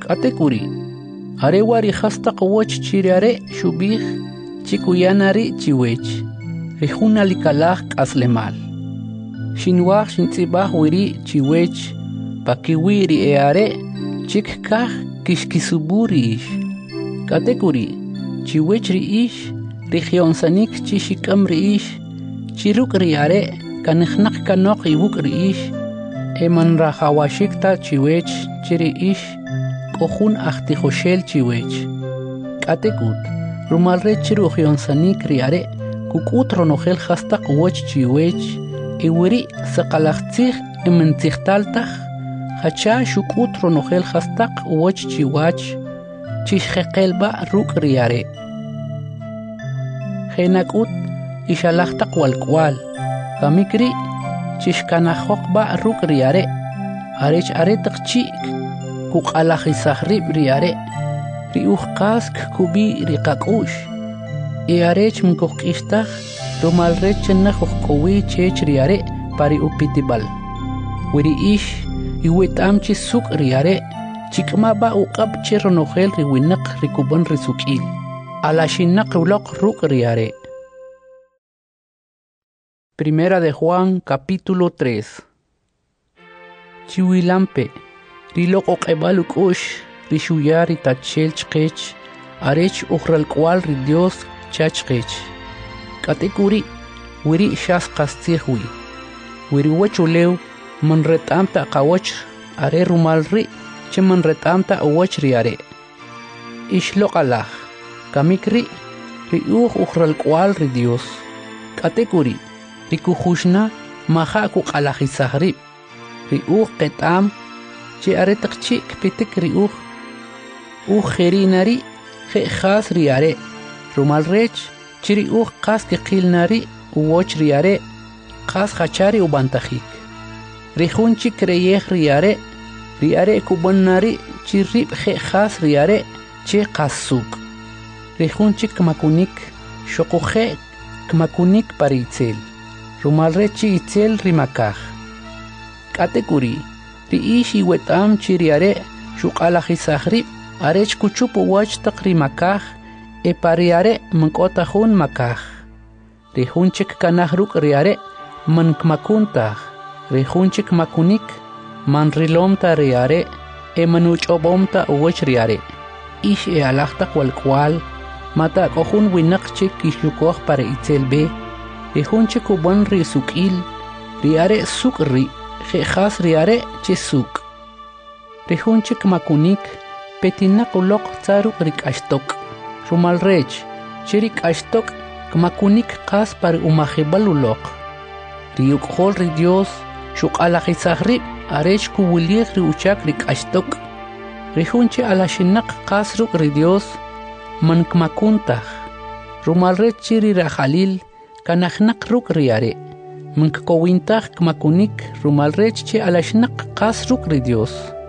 Katekuri. Arewari hasta qawoch chiriare shubih chikuyanari chiwech. Rijuna likalaj aslemal. Shinwaj shintzibaj wiri chiwech. Pakiwiri eare chikkaj kishkisuburi ish. Katekuri. Chiwech ri ish. Regionsanik chishikam ri ish. Chiruk riare. Kanijnak kanok iwuk ri ish. Eman rajawashikta chiwech chiri ish. Kohun ahtijoshel chiwech. Katekut. Rumalre chirujonsanik riare. Kukut ronojel hasta quoch chiwech. Iwiri saqalajtzij imentzijtaltaj. Hacha shukut ronojel hasta quoch chiwach. Chishjeqelba ruk riare. Genakut ishalajta walkwal. Kamikri chishkanajokba ruk riare. Arech aretaq chik. Kuqalajisajrib riare. Riujqask kubi riqakush. Arech mkukishtaj. Rumalrech chenajojkowi chech riare. Pari upitibal. Wiri ish. Iwetam chisuk riare. Chikmaba uqab chironojel riwinak rikuban risukil. Alashinak ulok ruk riare. Primera de Juan, capítulo 3. Chiwilampe, rilok ebaluk ush, rishuyar itachel chkech, arech uhral kwal ri Dios chachkech. Katekuri, wiri shas kastihwi. Wiri wachulew, man retamta kawach, are rumalri, che man retamta awach riare. Ishlok alah, kamikri, ri uhral kwal ri Dios. Katekuri, Rikujushna maja kuqalajisajrib. Riuj qetam che aretaq chik pitik riuj. Jerinari jejas riare. Rumalrech chiriuj qas kiqilnari uwoch riare. Qas hachari ubantajik. Rijun chik reyej riare. Riare kubannari chirrib jejas riare che qasuk. Rijun chik makunik shokuje kmakunik paritzel. Rumalrechi itzel rimakaj. Katekuri. Riishi wetam chiriare. Shuqalajisajrib. Arech kuchupu wachtak rimakaj. Epariare mankotajun makaj. Rijunchik kanahruk riare. Mankmakuntaj. Rijunchik makunik. Manrilomta riare. Manuchobomta uwech riare. Ish alajtak walkwal. Mata kohun winakchik kishyukoj para itzel be. Rijunche kuban ri sukil, riare suk ri, jejas riare che suk. Rijunche kmakunik, petinak ulok tsaruk rikashtok. Rumalrech, chirik ashtok, kmakunik kas par umajibal ulok. Riuk hol ri Dios, shuk alajisajrib, arech kuwilig ri uchak rikashtok. Rijunche alashinak kas ruk ri Dios, man kmakuntaj. Rumalrech chiri rajalil, Kanajnak ruk riare. Munkowintaj kmakunik rumalrech che alashnak qas ruk ri Dios.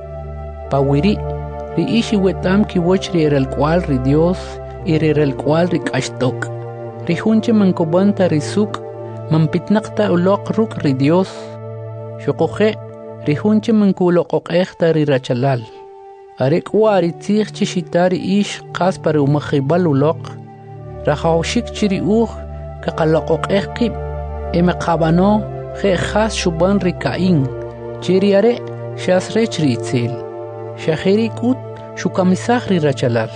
Pawiri, ri ishi wetam kiwoch riere el cual ri Dios, riere el cual ri kashtok. Rijunche mankobanta risuk, mampitnakta ulok ruk ri Dios. Shokoje, rijunche mankulokokejta ri rachalal. Arekwa aritzij chishitari ish qas para umajibal ulok. Rajawshik chiri Kakaloqok ekib, emekabano, jejas shuban rikain, chiriare, shasrech ritzel, shaherikut, shukamisahri rachalal.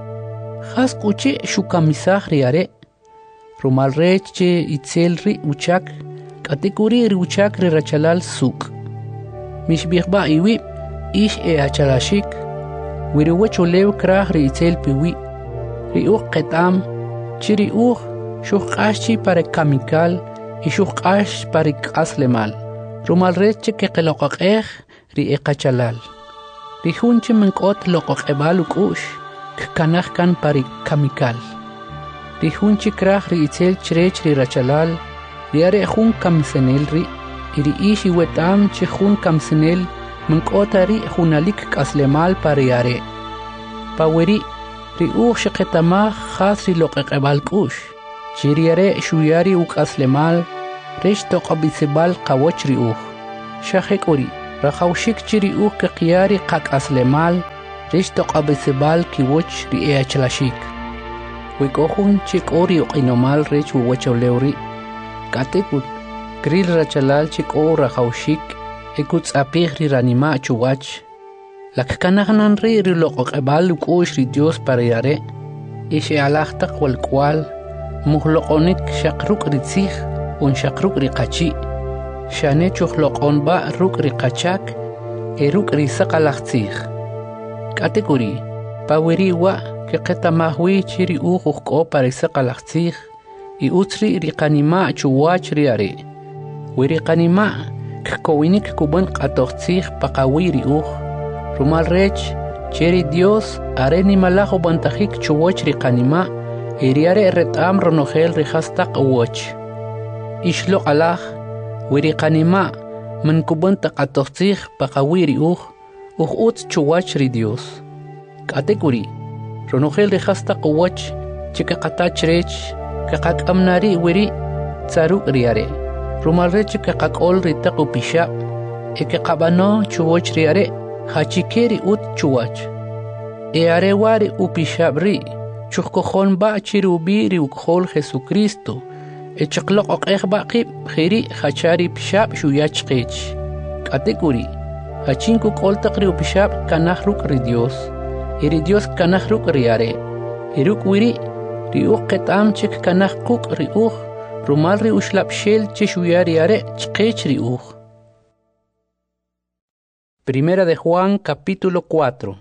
Has kuche shukamisahri are, rumalrech che itzel ri uchak, katekuri ri uchak ri rachalal suk. Mishbihba iwi, ish achalashik, wiriwecholew krah ri itzel piwi, ri ketam, chiri Shuqashi para kamikal y shuqash para aslemal. Rumalreche que qeloqaqej ri eqachalal. Rijunche menkot loqaqebaluk ush, kkanaj kan para kamikal. Rijunche kraj ri itzel chrech ri rachalal, riare jun kamsenel ri, iri ishi wetam che jun kamsenel, menkotari junalik aslemal para yare. Paweri, ri ush qetamaj khas ri loqaqebaluk ush. Chiriare shuyari uk aslemal, resh toqabisebal qawochri Shahekuri, rajawshik chiri ke qiyari qak aslemal, rishto qabisibal kiwoch ri echlashik wikohun chikori oqinomal rech wachawlewri katekut gril rachalal chikora haushik ekuts apigri ranima chuwach lakkanahnan ri loqoqebal ukosh ri Dios para yare ishe alahtaq wal kwal muhloqonik shaqruk ritzih un shaqruk ri qachi shane chuhloqon ba ruk ri qachak eruk ri saqalaxtzih kategori paweri wa que qetamahwi chiri uqo para saqalaxtzih i utri ri qanima chuwach ri are wiri qanima kkowinik kuban qatoqtzih paqawi ri rumal rech cheri Dios areni malajo bantajik chuwach ri qanima iriare retam ronogel ri hastaq uwach ishlo alah wiri qanima man kuban taqatoqtzih paqawi ri ut chuwach ri Dios kategori ronogel ri hastaq uwach chika qatach rech kaqaqamnari wiri tsaruk riare rumal rech kaqaqol ri taqu pisha qabano chuwach riare hachikeri ut chuwach are wari upishabri chuhkojon ba chirubi ri ukhol Jesucristo chaqloq oqeba qib khiri hachari pishab shuyach qech kategori hachinku qoltaqri upishab kanahruk ri Dios iri Dios kanahruk riare iruk wiri ri uqetam chik kanahquk ri rumal ri ushlabshel chishuyari are chqech ri Primera de Juan, capítulo 4.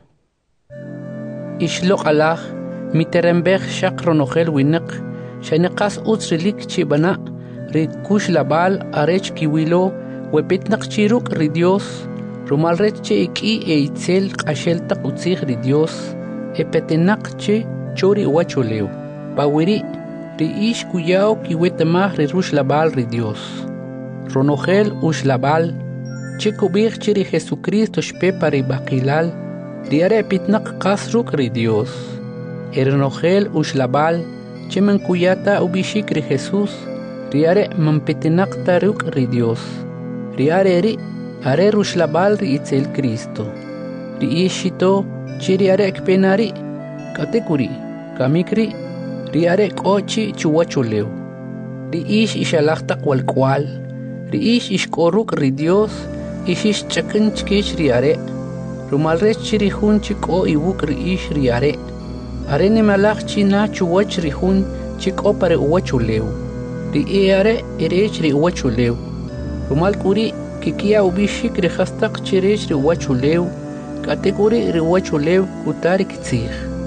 Ishloq alah, miterembech shakronogel winek, shanekas utsrilik chibana, rikush labal arech kiwilo, wepitnak chiruk ri Dios, rumal reche iki itzel qashel taqutzig ri Dios, petenak che chori wachuleu, pawiri, ri ish kuyao kiwetemah ri rush labal ri Dios. Ronogel ush labal, chikubig chiri Jesucristo shpepari bakilal riare pitnak kasruk ri Dios ernogel ushlabal chimen kuyata ubishik ri Jesus riare mampitinak taruk ri Dios riare ri are rushlabal ri itzel Cristo ri ishito chiri are ekpenari katekuri kamikri riare kochi chuwachuleu ri ish ishalaqtaq wal kwal ri ish ishkoruk ri Dios Ishish chakin chkish riare rumal rech chiri hun chiko iwuk ri ish riare arene malach china chuwach ri hun chiko pare uwachuleu ri eare erech ri uwachuleu rumal kuri kikia ubishik ri hastaq chirech ri uwachuleu kategori ri uwachuleu kutari kitzih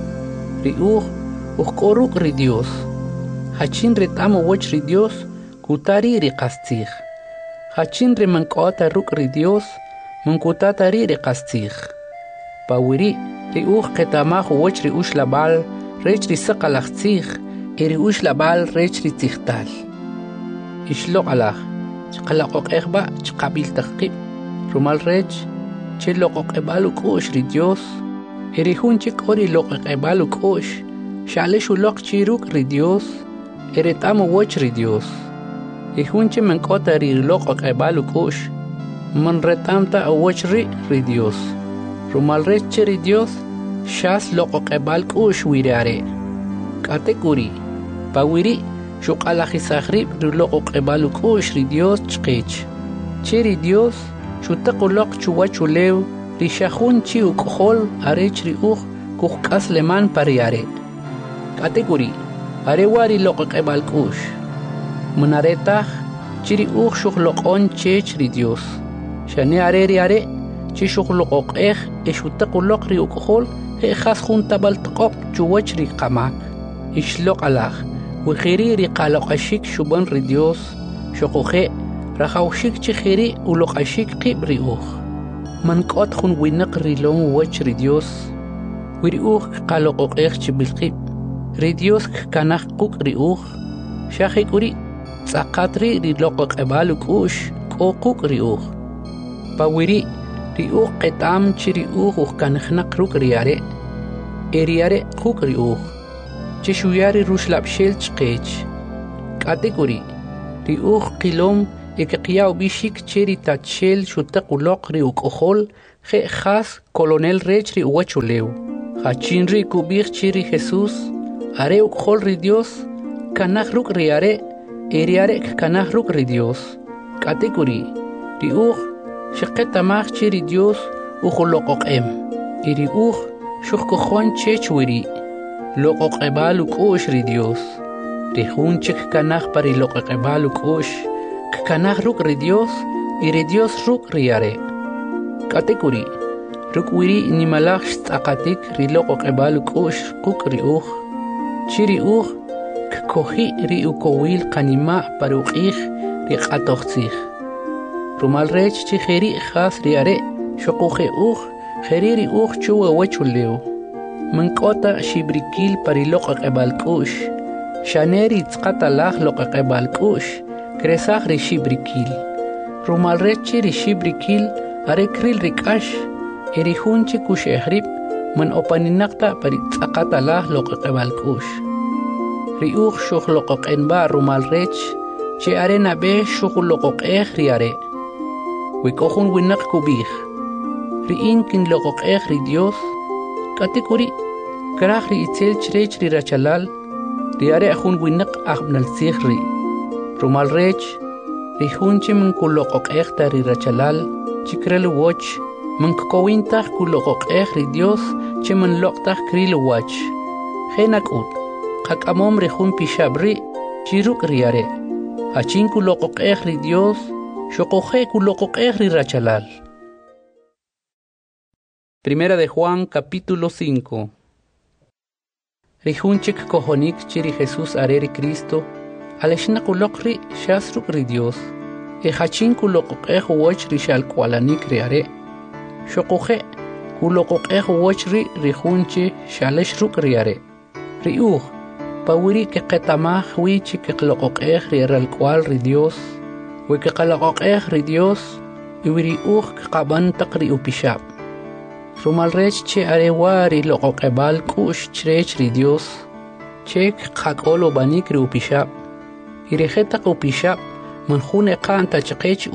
ri uqkoruk ri Dios hachin retam uwach ri Dios kutari ri qastzih hachin ri mankota ruk ri Dios mankutata ri qastzih pawiri ri qetamah uwach ri ushlabal rech ri saqalaxtzih ri ushlabal rech ri tzihtal ishlo alah chqalaqoq eba chqabil taqib rumal rech chiloqoq ebal ukosh ri Dios ri hunchik ori loqoq ebal ukosh shale shuloq chiruk ri Dios ri tam uwach ri Dios Ihunche men kota ri loqoq ebalu kush man retamta awachri ri Dios rumal reche ri Dios shas loqoq ebal kush wirare kategori pawiri shuqala khisaghrib ri loqoq ebalu kush ri Dios chqech cheri Dios shutaqoloq chuwachulew ri shahun chi uqhol arech ri kuqas leman pariare kategori are wari loqoq ebal kush Munaretah chiri shuqloqon chech ri Dios shane areri are chi shuqloqoq eshutaqoloq ri uqhol khas juntabal tqoq chuwach ri qamak ishloq alah wkhiri ri qaloqashik shuban ri Dios shuqoje rahawshik chi khiri uloqashik qib ri man qot khun winaq ri lon wach ri Dios wiri qaloqoq chi bilqib ri Dios kanaq quq ri shaqikuri Tsaqatri ri loqoq ebalu kush qoquq ri pawiri ri qetam chiri kanxnaq ruk riare eriare quq ri chishuyari rushlabshel chqech kategori ri qilom ekeqiyaw bishik cheri tachel shutaq uloq ri uqhol je khas colonel rechri uachuleu. Hachinri kubir chiri Jesús, are ukhol ri Dios, kanahruk riare, eriare kanahruk ri Dios. Katekuri, ri shaqetamach chiri Dios, ukholoqoqem. Iri shukkohon chechwiri, loqoqebalu kosh ri Dios. Rihun chik kanah pari loqoqebalu kosh, kanahruk ri Dios, iri Dios ruk riare. Katekuri, rukwiri nimalach stakatik riloko qebal kush kuk riuh. Chiriuh kohi ri ukowil kanima paruqih ri qatoxtzih. Rumal rech chi kheri khas riare shokuhe kheri ri chuwa wachuleu. Mankota shibrikil pariloko qebal kush. Shaneri tzqatalach loqo qebal kush. Kresach ri shibrikil. Rumal rech ri shibrikil are kril rikash. Erihunchi kush ehrib man opaninakta parit akatalah loqaqebal kush. Riuch shukh loqoq enba rumal rech che arena be shukh loqoq riare. Wikohun winak kubih. Riin kin loqoq ri Dios. Katikuri krach ri itzel chrech ri rachalal. Riare ahun winak ahbnal sihri. Rumal rech rihunchi man kuloqoq ta ri rachalal. Chikrel watch. Man kowintach kuloqoq ri Dios che man loqtach kril wach. Henak ut. Kakamom rejun pishabri chiruk riare. Hachin kuloqoq ri Dios shokoje kuloqoq ri rachalal. Primera de Juan capítulo 5. Rijunchik kohonik chiri Jesús areri Cristo. Aleshna kuloqri shasruk ri Dios. Hachin kuloqoq wach ri shal kwalanik riare. Shokoje kuloqoq wachri rijunchi shaleshruk riare. Riuh pawiri ke qetamah wichi ke qloqoq riare al kwal ri Dios. We ke qaloqoq ri Dios iwiri ke qaban taqri upishab. Rumal rech che arewari loqoq bal kush chrech ri Dios. Chek qaqolo banik ri upishab. Irejeta upishab man khune qanta chqech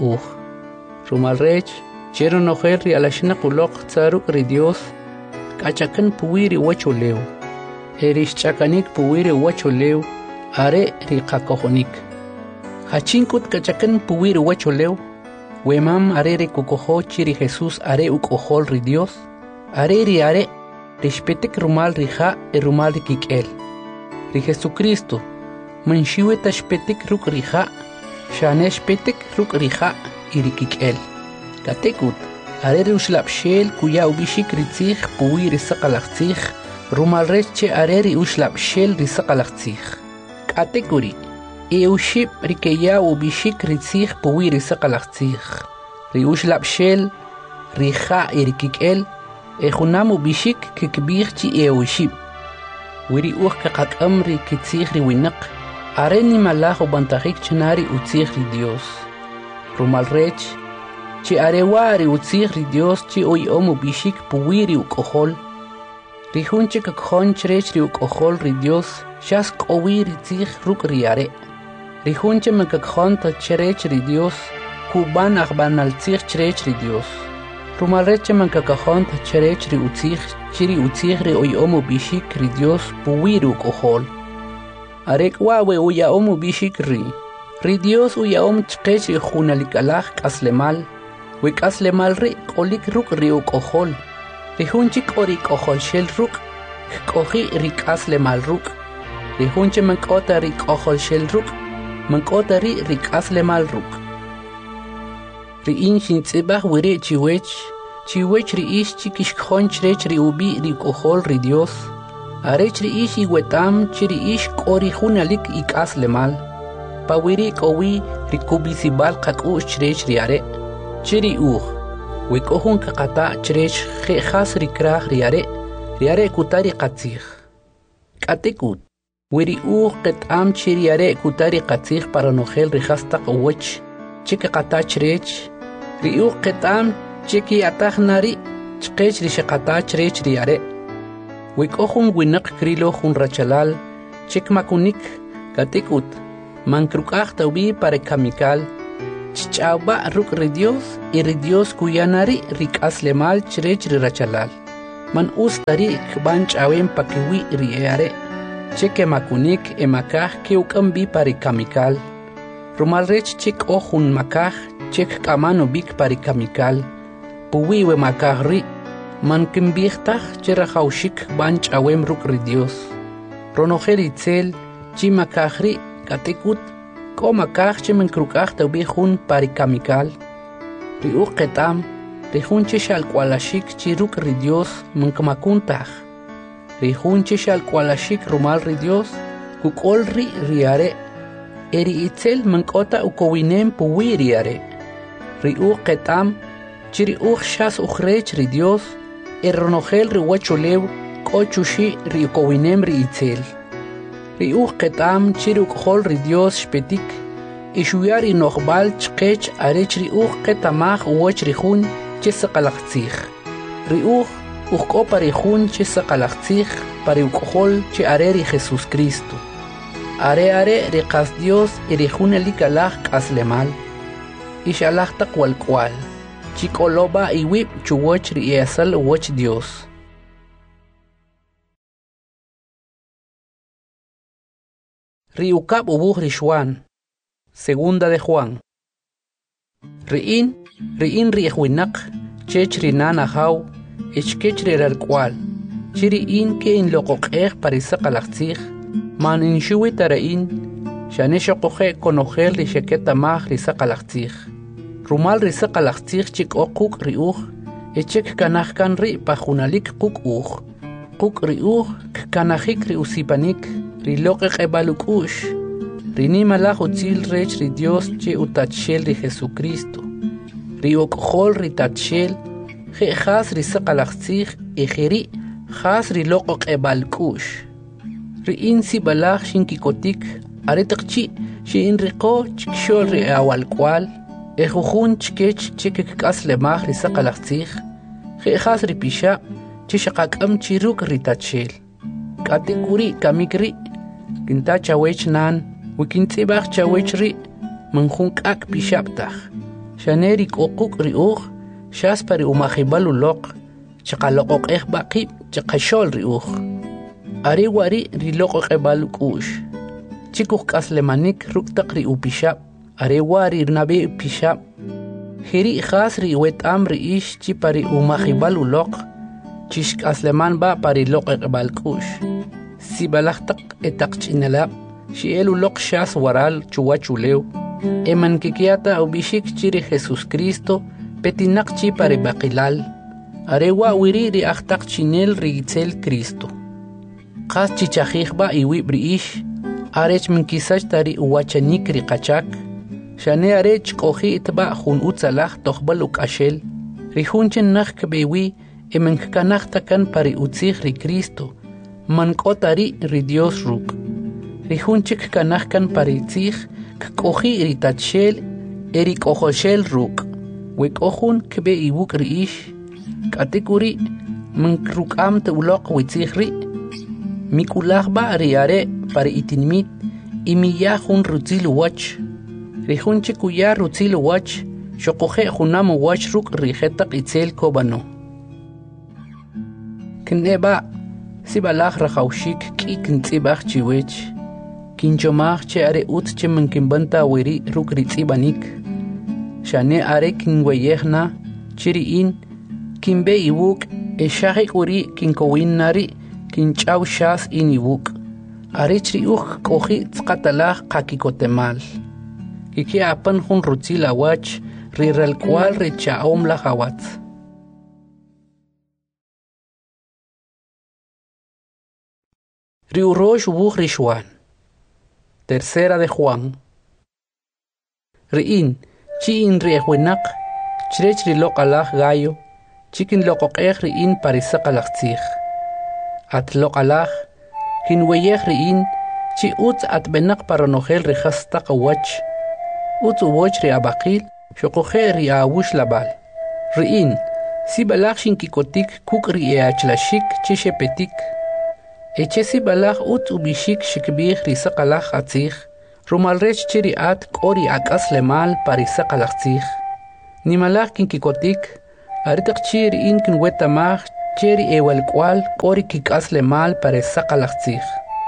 Rumal rech Chero nojer ri alashna kuloq tsaruk ri Dios. Kachakan puwiri wachuleu. Erish chakanik puwiri wachuleu. Are ri qakohonik. Hachinkut kachakan puwiri wachuleu. Wemam are ri kukoho chiri Jesús are ukohol ri Dios. Are rishpetek rumal rija rumal ri kikel. Ri Jesucristo. Manshiwe tashpetek ruk rija. Shanesh petek ruk rija iri kikel. Katekut, areri ushlapshel kuya ubishik ritzich puwi risaqalaqtzich, rumal reche areri ushlapshel risaqalaqtzich. Katekuri, uship rikeya ubishik ritzich puwi risaqalaqtzich. Ri ushlapshel, rija irikikel, ejunam ubishik kikbich chi uship. Wiri kakakam rikitzich riwinak, areni malajo bantajik chenari utzich ri Dios. Rumal reche, Chi arewari utzich ri Dios chi oy omu bishik puwiri ukohol. Rihunchi kakhon chrech ri ukohol ri Dios shas kowiri tzich ruk riare. Rihunchi makakhon ta chrech ri Dios kuban akhbanal tzich chrech ri Dios. Rumalreche makakhon ta chrech ri utzich chiri utzich ri oy omu bishik ri Dios puwiri ukohol. Arek wawe uya omu bishik ri. Ri Dios uya om chqech ri khunalikalaj kaslemal. Wik aslemal ri kolik ruk ri ukohol. Rihunchi korik ohol shel ruk. Kohi rik aslemal ruk. Rihunchi mankota rik ohol shel ruk. Mankota rik aslemal ruk. Ri inshin tzibah wiri chiwech. Chiwech ri ish chikish khonch ri ubi ri ukohol ri Dios. Arech ri ish iwetam chiri ish kori hunalik ik aslemal. Pawiri kowi rikubisibal kakush chrech riare. Chiri wikohun kakata chrech khas rikrah riare kutari qatzich. Katekut. Wiri ketam chiriare kutari qatzich para nogel rihastaq wach. Chike kata chrech. Ri ketam chiki atahnari chqech rishaqata chrech riare. Wikohun winak krilo hun rachalal. Chik makunik. Katekut. Mankrukach taubi para kamikal. chichaba ruk ri Dios kuyanari rik'asle mal chirech ri rachalal man ustari kban ch'awen pakiwi ri eare cheke makunik emakaj ke ukambi pari kamikal rumal rech chik ojun makaj chek kamano bik pari kamikal puwi we makaj ri man kimbihtaj cherajaushik ban ch'awem ruk ri Dios ronojel itzel chi makaj ri katikut ko makaj che menkrukaj tawbi jun pari kamikal ri uqetam ri jun che shalkwalashik chi ruk ri Dios mankamakuntaj ri jun che shalkwalashik rumal ri Dios kukol ri riare eri itzel mankota ukowinem puwi riare ri uqetam chi ri shas ukhrech ri Dios ronojel ri wachulew kochushi ri ukowinem ri itzel ri uqetam chi ri ukhol ri Dios shpetik ishuyar inoqbal chqech arech ri uqetamaj uwach ri jun che saqalaqtzij ri uqko pari jun che saqalaqtzij pari ukhol che are ri Jesús Cristo are ri qas Dios ri jun elikalaj q'aslemal ixalaj taqwalkwal chikoloba iwib chuwach ri esal uwach Dios ri ukab ubuj ri Juan Segunda de Juan Ri'in ri ejwinaq chech ri nana jaw ichkech ri ralkwal chiri'in ke in loqoqej parisaqalaqtzij man inshuwi tara'in shane shoqoje konojel ri sheketamaj ri saqalaqtzij rumal ri saqalaqtzij chik oquk ri uj echek kanajkan ri pajunalik quk uj quk ri uj kanajik ri usipanik ri loqeqebaluk'ux rini malaj utzil rech ri Dios che utachel ri Jesucristo ri okjol ri tachel jejas ri saqalaqtzij ejeri jas ri loqeqebalk'ux ri insi balaj shinkikotik aretaqchi shin riqo chikshol ri awalkwal ejujun chkech chekek k'aslemaj ri saqalaqtzij jejas ri pisha che shaqak'am chiruk ri tachel k'atikuri kamikri kinta chawech nan wikintzibaj chawech ri manjun k'ak pixabtaj xaneri k'uquk ri uj xas pari umajibal uloq chaqaloqoqej baqib chaqaxol ri uj ari wari ri loqoqebal uk'ux chikuj k'aslemanik ruktaq ri upixab ari wari nabe pixab jeri jas ri wet'am ri ix chi pari umajibal uloq chixk'asleman ba pari loqoqebal k'ux sibalajtaq etaq ch'inalab xi'el uloq xas waral chuwach ulew eman kikiata ubixik chiri Jesús Cristo petinaq chi pari baqilal arewa wiri ri ajtaq chinel ri itzel Cristo qas chichajij ba iwib ri ix arech minkisach tari uwachanik ri qachak xane arech q'oji itba jun utzalaj tojbal uk'axel ri jun chen naj kbewi eman kkanaj takan pari utzij ri Cristo man k'otari ri Dios ruk ri jun chik kanaj kan pari tzij k'oji ri tachel eri k'ojoxel ruk we k'ojun kbe iwuk ri ix k'atikuri man ruk'am tuloq witzij ri mikulaj ba ri are pari itinmit imiya jun rutzil uwach ri jun chik uya rutzil uwach xoqoje junam uwach ruk ri jetaq itzel kobano kineba sibalaj rajawshik k'i kintzibaj chiwech kinchomaj che are ut che mankinbanta wiri ruk ri tzibanik shane are kinweyejna chiri'in kinbe iwuk exajik uri kinkowin nari kinch'aw xas in iwuk arech ri uj k'oji tzqatalaj qakikotemal kiki apan jun rutzil awach ri ralkwal ri cha'om laj awatz ri urox ubuj ri Juan Tercera de Juan Ri'in chi'in ri ejwinaq chirech ri loq'alaj gallo chikin loqoq'ej ri'in pari saqalaqtzij at loq'alaj kinweyej ri'in chi utz atb'enaq paronojel ri jastaq uwach utz uwoch ri abaqil xoqoje ri awux labal ri'in sibalaj shinkikotik kuk ri eachlashik chi xepetik eche sibalaj utz ubixik xikb'ij ri saqalaj atzij rumalrech chiri at kori akas lemal parisa kalaktsih. Nimalak kin kikotik, aritak chiri in kin wetamach chiri ewel kwal kori kikas lemal parisa kalaktsih.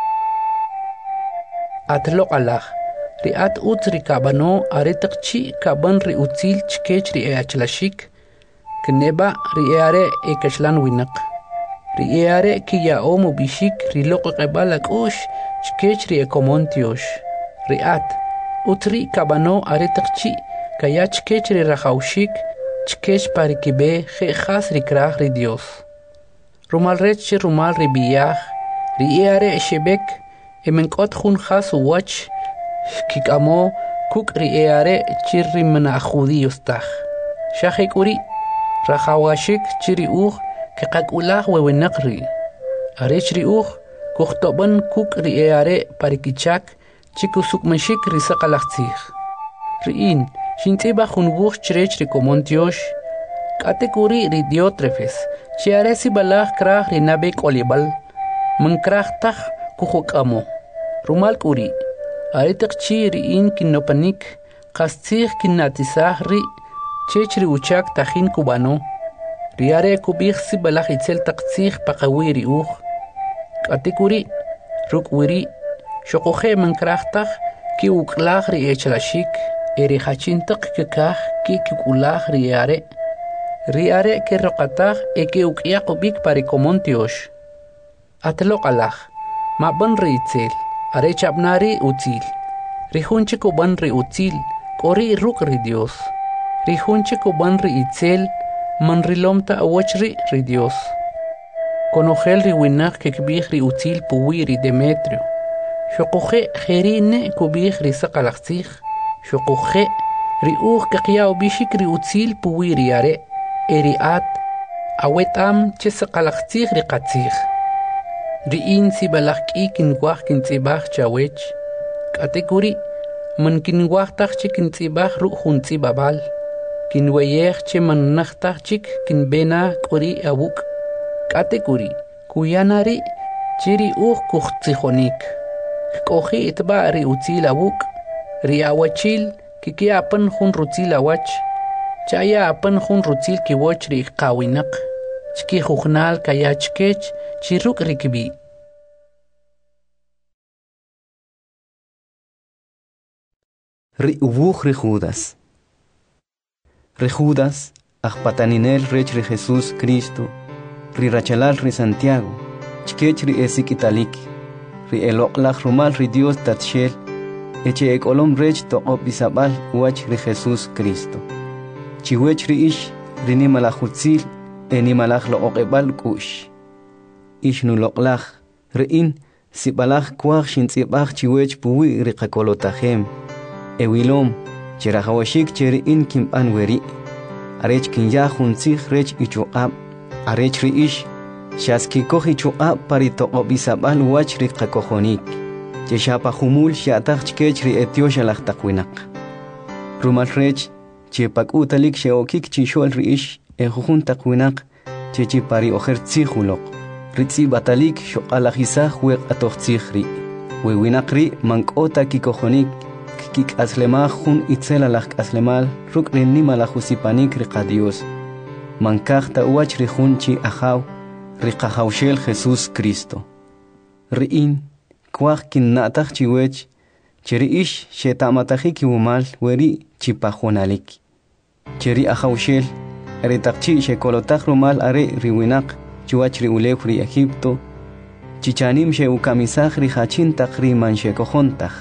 At lokalach, ri at utri kabano aritak chi kaban ri util chkech ri eachlashik, kneba ri eare ekashlan winak. Ri eare ki ya omo bishik ri loqa qabalak ush chkech ri ekomontiosh. Ri at utri kabano aritak chi kaya chkech ri rahaushik chkech parikibe khas ri krah ri Dios. Rumal rech rumal ri biyah ri eare shebek emenkot khun khas wach kikamo kuk ri eare chirri mana judíos taj. Shahik uri rahawashik chiri ke qakulah wewenaqri. Arech ri kukhtoban kuk ri eare parikichak chikusuk mashik ri saqalaxtzih. Riin shintiba khunbuh chirech ri komontiosh katekuri ri Diotrefes chiare si balah krah ri nabek olibal mankrah taj kuhukamo. Rumal kuri aritak chi riin kinopanik qastzih kinatisah ri chech ri uchak tajin kubano. Riare kubih si balah itzel taqtzih paqawi ri katekuri rukwiri shoqoje mankrahtaj ki uklah ri echlashik eri hachintaq kikah ki kukulah riare ke roqataj eke ukyaq ubik parikomontiosh atloqalah maban ri itzel are chabnari util rihunche kuban ri util kori ruk ri Dios rihunche kuban ri itzel manrilomta awachri ri Dios konogel ri winaq kekbih ri util puwi ri Demetrio shoqoje jerine kubih ri saqalaxtzih shoqoje ri kaqiyaw bishik ri util puwi ri are eri at awetam che saqalaxtzih ri qatzih ri insi balaqki kinwaq kintzibaj chawech katekuri man kinwaq taj che kintzibaj ru juntzi babal kinweyej che man naxtaj chik kinbena quri abuk katekuri kuyanari chiri kuxtzijonik koji itba ri utzil abuk ri awachil kikiapan jun rutzil awach chaya apan jun rutzil kiwoch ri qawinaq chki jujnal kaya chkech chiruk rikbi ri ubuj ri Judas ajpataninel rech ri Jesús Cristo ri rachalal ri Santiago chkech ri esikitalik ri eloqlaj rumal ri Dios tatshel eche ekolom rech toqob bisabal wach ri Jesús Cristo chiwech ri ish ri nimalajutzil enimalaj loqebal kush ish nu loqlaj ri in sibalaj kwaj shintzibaj chiwech puwi ri qakolotajem ewilom cherahawashik cheri in kimpan weri arech kinya juntzig rech ichuqab arech ri ish shaski koji chuqab parito obisabal wach ri qakojonik cheshapa humul shataj chkech ri etiosha lajtaqwinaq rumal rech chepak utalik sheokik chishol ri ish ejujun taqwinaq chechi pari ojer tsijuloq ritzi batalik shoqalajisaj weq atojtzig ri wewinaq ri mankota kikojonik kik aslemaj jun itzela laj aslemal ruk ri nimalajusipanik ri qadios mankajta wach ri junchi ajaw ri qajawshel Jesús Cristo riin kwaj kinnataj chiwech cheri ish shetamatajik wumal weri chipajonalik cheri ajawshel ri taqchi shekolotaj rumal are ri winaq chiwach ri ulew ri Egipto chichanim sheukamisaj ri hachintaq ri manshekojontaj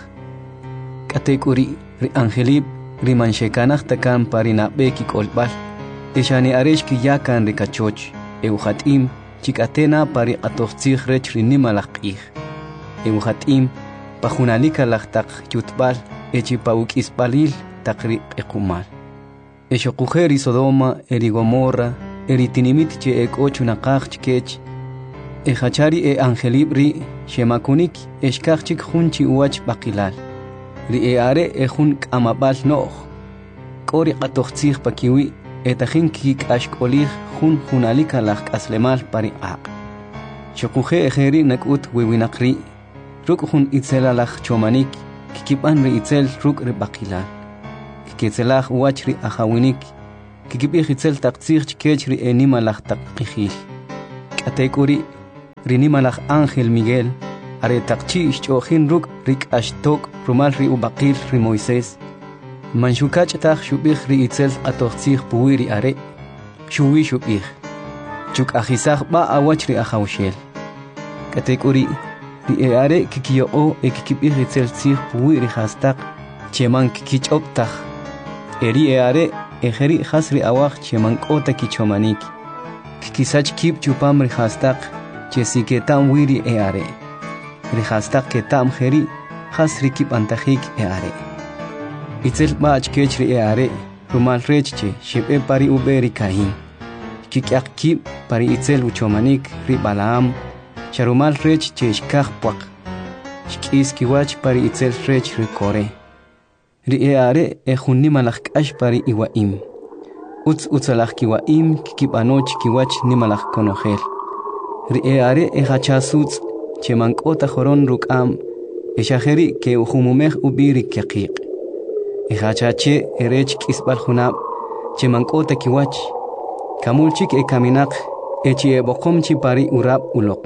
katekuri ri angelib ri manshekanaj takan parinabeki kolbal ishani aresh ki yakan ri kachoch euhatim chikatena pari atojtzig rech ri nimalaqij euhatim pajunalika lajtaq yutbal echi paukisbalil taqri ekumal eshoqujeri Sodoma eri Gomorra eri tinimit che ekochu naqaj chkech hachari angelib ri shemakunik eshkaj chik junchi uwach baqilal ri are ejun kamabal no'j k'ori qatojtzig pakiwi etajin kik'ashk'olij jun junalika laj k'aslemal pari'aq xoquje ejeri nak'ut wiwinaq ri ruk' jun itzela laj chomanik kikiban ri itzel ruk ri bakilal kiketzelaj wach ri ajawinik kikibij itzel taqtzij chkech ri enimalaj taqijil k'atek'uri ri nimalaj Ángel Miguel are taqchi ixch'ojin ruk ri k'axtok rumal ri ubaqil ri Moisés manxukach taj xubij ri itzel q'atojtzij puwi ri are xuwi xubij chuk ajisaj ba awach ri ajawxel k'atek'uri ri are kikiyoqo kikibij itzel tzij puwi ri jastaq cheman kikich'ob taj eri are ejeri jas ri awaj cheman k'ota kichomanik kikisach kib chupam ri jastaq chesiketam wiri are ri jastaq ketam jeri jas ri kib antajik are itzel bach kech ri are rumal rechche shibe pari uberi kahin kikyak kib pari itzel uchomanik ri Balaam charumal rech cheshkaj puaq shkis kiwach pari itzel rech ri Kore ri are ejunni malaj k'ax pari iwaim utzalaj kiwaim kikibanoch kiwach nimalaj konojel ri are ejachasutz cheman k'ota joron ruk'am exajeri ke ujumumej ubiri kyaqiq ejachache erech k'isb'al junab cheman k'ota kiwach kamulchik ekaminaq echi eboqomchi pari urab uloq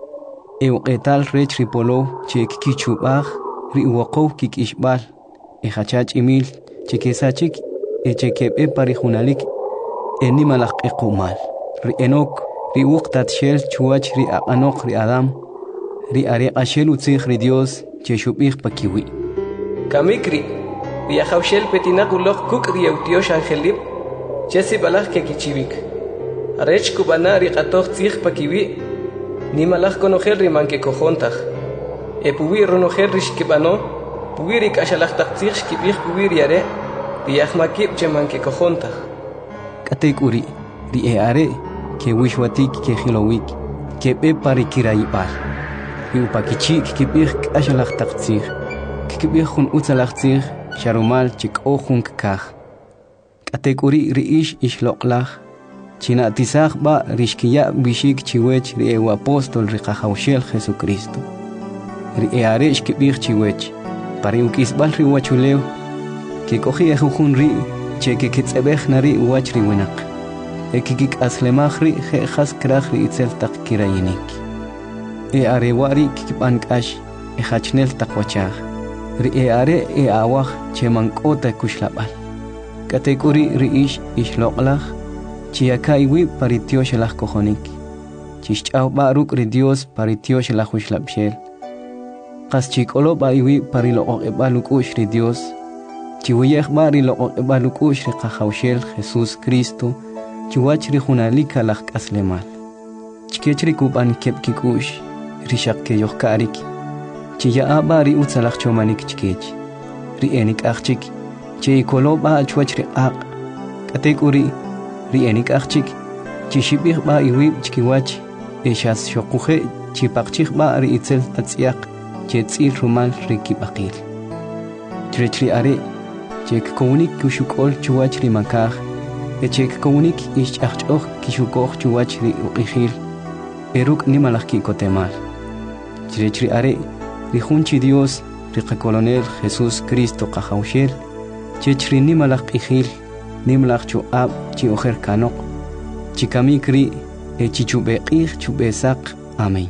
euqetal rech ri polo che kikichubaj ri uwoqow kik'ixb'al ejachach imil chekesachik echekebe pari junalik enimalaj q'iqumal ri Enok ri uqtat shel chuwach ri aq'anoq ri Adam ri are q'axel utzij ri Dios che xub'ij pakiwi kamikri ri ajawxel petinaq uloq kuk' ri eutiox angelib chesi balaj ke kichivik arech kubana ri q'atoj tzij pakiwi nimalaj konojel ri manke kojontaj puwi ronojel ri xkib'ano puwi ri k'axalaj taq tzij xkib'ij puwi ri are ri ajmakib che manke kojontaj k'atek'uri ri are ke wixwatik ke jilowik ke be pari kirayib'al ri upakichi kib'ij k'axalaj taq tzij kib'ij jun utzalaj tzij xarumal chik'o jun kaj k'atek'uri ri ixloq'laj china'tisaj ba ri xkiya' bixik chiwech ri apóstol ri qajawxel Jesucristo ri are xkib'ij chiwech pari uk'isb'al ri wachulew ke k'oji ejujun ri che kikitz'ebej na ri wach ri winaq kikik'aslemaj ri je'jas kraj ri itzel taq kirayinik are wari kikib'an k'ax ejachnel taq wachaj ri are awaj cheman k'ota kuxlab'al k'atek'uri ri ixloq'laj chiyakaywi pari tioxelaj kojonik chixch'awb'a ruk' ri Dios pari tioxelaj uxlab'xel qas chik'olob'a iwi pari loq'oq'ib'al uk'u'x ri Dios chiwiyejb'a ri loq'oq'ib'al uk'u'x ri qajawxel Jesús Cristo chiwach ri junalik alaj k'aslemal chkech ri kub'an keb' kik'u'x ri xaq keyojka'rik chiya'ab'a ri utzalaj chomanik chkech ri enik'aj chik che ikolob'a chwach ri q'aq k'atek'uri ri enik'aj chik chixib'ijb'a iwib' chkiwach exas xoquje chipaqchijb'a ri itzel atz'yaq che tz'il rumal ri kib'aqil chirech ri are che kikownik kuxuk'ol chuwach ri makaj che kikownik ixch'ajch'oj kixukoj chuwach ri uq'ijil eruk' nimalaj ki'kotemal chirech ri are ri jun chi Dios ri qakolonel Jesús Cristo qajawxel chech ri nimalaj q'ijil nimalaj chuq'ab' chi ojer kanoq chikamik ri chichub'eq'ij chub'esaq amén.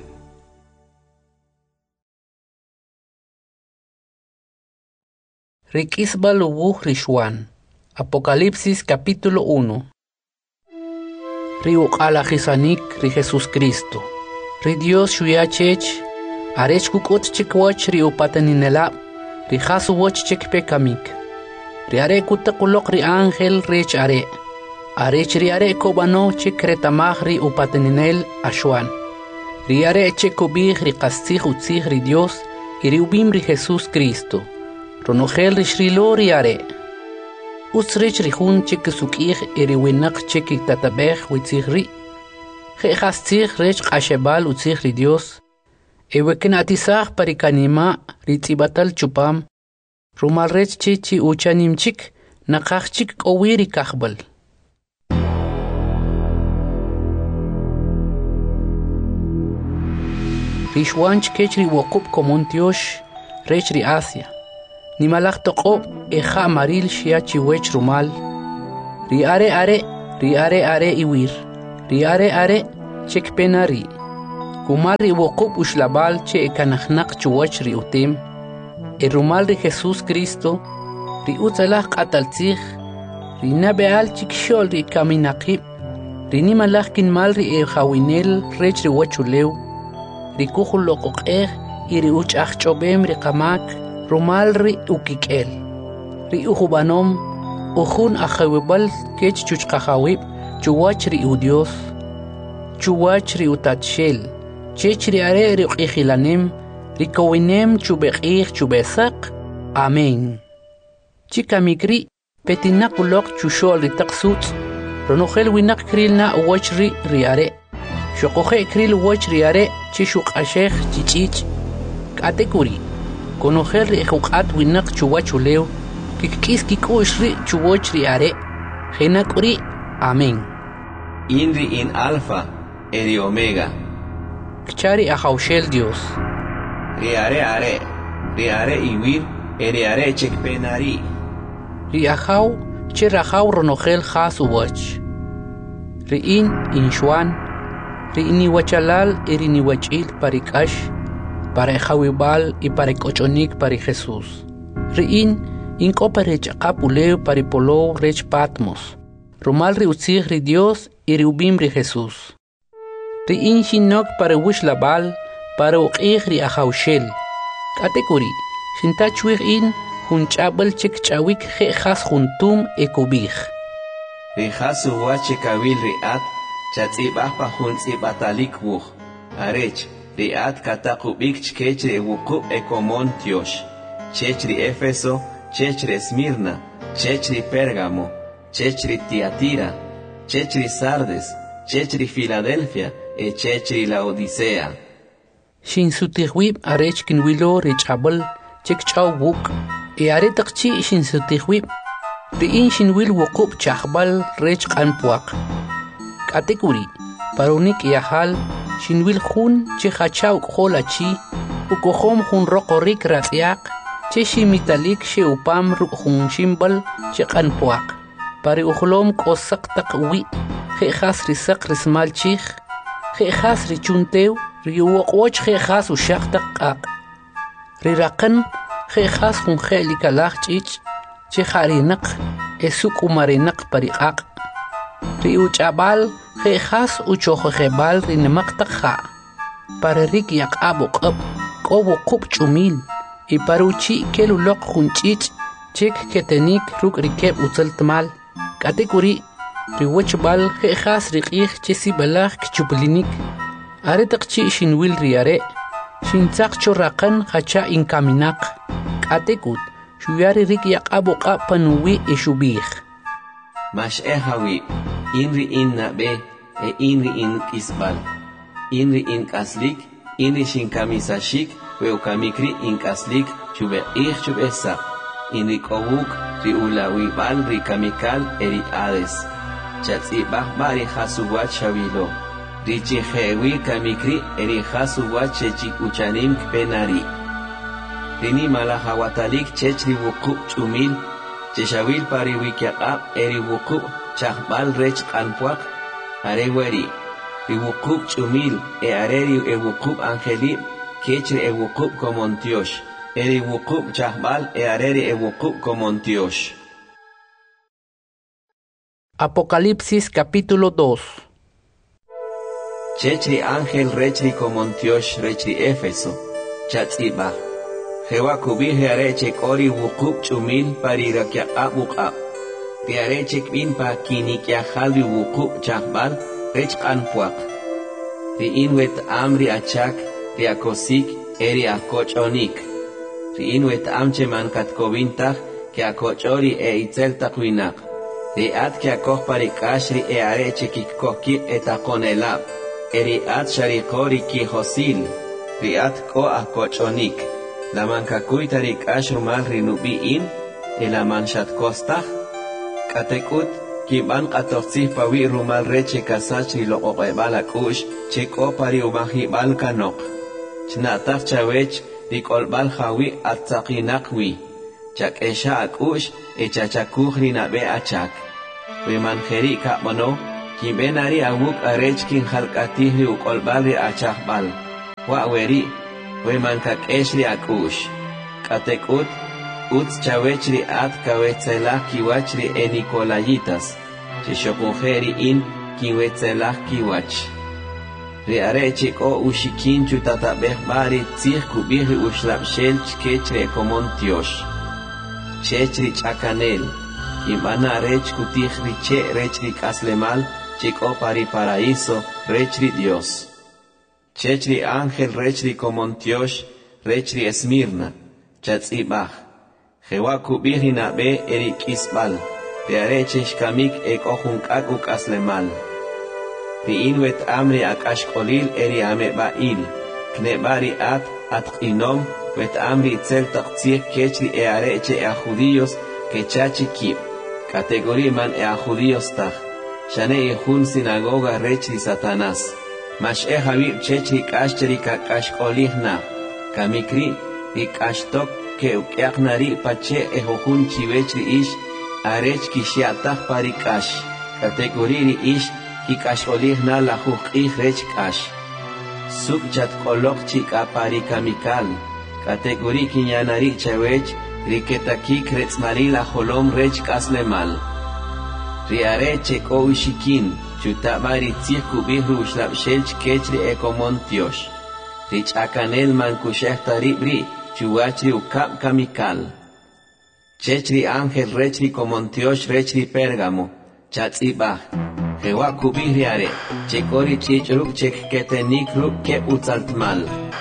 Rik'isb'al uwuj ri Xuan Apocalipsis capítulo 1 ri uq'alajisanik ri Jesucristo ri Dios xuyachech arech kuk'ut chikwach ri upataninelab' ri jas uwoch chikpe kamik ri are kutaqulok ri ángel rech arech ri are kobano chik retamaj ri upataninel axuan ri are chekubij ri qastzij utzij ri Dios y ri ubim ri Jesús Cristo ronojel ri xrilo ri are utzrich ri jun chik suk'ij y ri winaq chik tatabej witzij ri je'jastzij rech q'axeb'al utzij ri Dios ewekina'tisaj parikanima ri tz'ibatal chupam rumal rech chi uchanim chik naqaj chik k'owi ri kajb'al ri Xuan chkech ri woqub' komon tiox rech ri Asia nimalaj toqo eja maril shia chiwech rumal. Ri are iwir. Ri are chekpenari. Kumari wokub ushlabal che ekanajnak chuwach ri utim. El rumal de Jesús Cristo. Ri utzalaj qataltzij. Ri nabeal chikshol ri kaminaqib. Ri nimalaj kinmal ri ejawinel rech ri wachulew. Ri kuhul loqoqej y ri uchaj chobem ri qamak. Rumal ri ukikel. Ri ujubanom. Ujun ajawibal kech chuchqajawib. Chuwach ri udios. Chuwach ri utatshel. Chech ri are ri uqijilanem. Ri kowinem chubeqij chubesaq. Amén. Chika mikri petinak ulok chushol ri taqsut. Ronohel winak kril na uwach ri are. Shokoje kril uwach ri are chishuk ashej chichich. Katekuri. Konohel ri ejuqat winak chuwach ulew. Kikis kikush ri chuwach ri are. Genakuri. Amén. Inri in alfa eri omega. Kchari ajaushel Dios. Riare iwir eriare chekpenari. Riajaw chirajaw ronohel has uwach. Riin inshuan. Riini wachalal erini wachil parikash. Para ejawibal y para kochonik para Jesús. Riin inkopa rech apuleu paripolo rech Patmos. Rumal riutzig ri Dios y riubim ri Jesús. Riin shinok para wishlabal para uqig ri ajaushel. Katekuri, shintachwig in hunchabel chek chawik je khas juntum ekubig. Rihasu wachekawil riat chatzibah pa huntzibatalik wuch. Arech riat katakubik chkech ri wuku ekomon tiosh. Chech ri Efeso, chech ri Esmirna, chech ri Pérgamo, chech ri Tiatira, chech ri Sardes, chech ri Filadelfia, e chech ri Laodicea. Shin sutihwib arech kinwilo richabel chek chaw wuk. E aretaqchi shin sutihwib. Riin shinwil wukub chahbal rech qanpuaq. Katekuri, parunik yahal shinwil hun che hachaw kholachi ukohom hun roqorik ratziaq. Che shimitalik she upam rukjun shimbal che qanpuaq. Pari uhlom kosak taqwi. Je khas risak rismal chih. Je khas richuntew. Riuwaqwoch je khas ushaq taqaq. Riraqan je khas hun khelikalaq chich. Che kharinaq. Esuk umarinaq pariqaq. Riuchabal je khas uchokhebal rinamaq taqqa. Pararik yaqabuqab. Qobuqub chumil. Y paruchi kelulok junchich chek ketenik ruk rikeb utzaltmal. Katekuri riwachbal khas riqih chesi balagh kchublinik. Aretaqchi shinwil riare. Shintzaq choraqan khacha inkaminak. Katekut shuyari rik yaqabuqa panuwi ishubih. Mash ehawi inri in nabe e inri in kisbal. Inri in kaslik, inri shinkamisashik. Weukamikri inkaslik chube chubesa inri kowuk ri ulawi bal ri kamikal eri ades chatzibah bari hasuwat shavilo ri chihewi kamikri eri hasuwat chechik uchanim kpenari rini malahawatalik chechri wukub chumil cheshawil pari wikyaqab eri wukub chahbal rech qanpuaq areweri ri wukub chumil areri e wukub angelib Kechri e wukub komon Tiosh. Eri wukub chahbal e areri e wukub komon Tiosh. Apocalipsis capítulo 2. Chechri ángel rechri komon Tiosh rechri Éfeso. Chatziba. Jewa kubihe areche kori wukub chumil parirakia abuqa. Ti areche kbin pa kinikia halvi wukub chahbal rech anpuaq. Ti inwet amri achak. Riakosik eri akochonik. Riinwet amche man katkovintaj ke akochori e itzeltakuinak. Riat ke akoh parikashri e areche kikkoki etakonelab. Eri at sharikori ki hosil. Riat ko akochonik. La mankakuita rikashru mal rinubiin. El amanshat kostaj. Katekut kiban katoxif pawi rumal reche kasachri lo oqebalakush. Cheko pari umahibal kanok. Chnataq chawech rikolbal hawi atzaqinaqwi. chak esha akush echachakuj rinabe achak we manjeri kamono kimbenari awuk arech kin halkatihri ukolbalri achakbal wa weri we mankak eshri akush katekut uts chawechri at kawetzelah kiwachri enikolayitas chishokujeri in kiwetzelah kiwach ri arechik o ushikin chutatabeh bari tzih kubihri ushlapshel chkechre komontiosh chechri chakanel imana rech kutihri che rechri kaslemal chiko pari paraíso rechri Dios chechri ángel rechri komontiosh rechri Esmirna chatzibach jewa kubihri nabe erik isbal de arechish kamik ekojunkak ukaslemal Ri'in wet amri akashkolil eri ame ba'il, knebari at inom wet amri tzel taqtzir kechri areche a judíos kechachi kib, categoría man a judíos taj, shane ihun sinagoga rechri Satanás, mash habib chechri kashcheri kakashkolih na, kamikri ikashtok ke ukyaknari pache ehojun chivechri ish, arech kishiataj parikash, categoría ish, Kikasholih na la jukih rech kash. Subchat kolok chika pari kamikal. Kategori kinyanari chawech, riketakik retzmari la holom rech kaslemal. Riare cheko ushikin, chutabari tzir kubihu shlapshelch kechri ekomontiosh. Rich akanel man kushehtari bri, chuachri ukap kamikal. Chechri ángel rechri komontiosh rechri Pérgamo, chatzibah. Jewa kubihriare, chekori chichruk chek ketenik ruk ke utzaltmal.